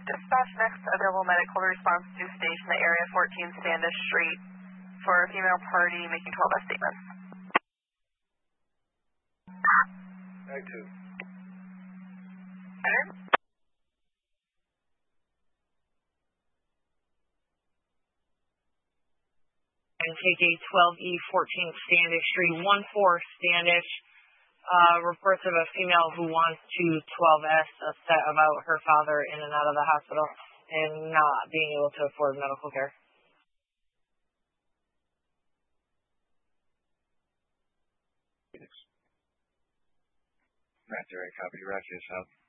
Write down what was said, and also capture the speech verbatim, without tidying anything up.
Dispatch next available medical response to station the area fourteen Standish Street for a female party making twelve S statements. Nine two. Better? And K J twelve E fourteen Standish Street, one four Standish. Uh, reports of a female who wants to twelve S, upset about her father in and out of the hospital and not being able to afford medical care. Matt Derek, copy, Roger, yourself.